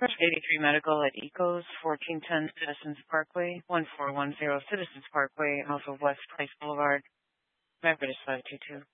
First 83 Medical at Ecos, 1410 Citizens Parkway, 1410 Citizens Parkway, off of West Place Boulevard, Memphis 522.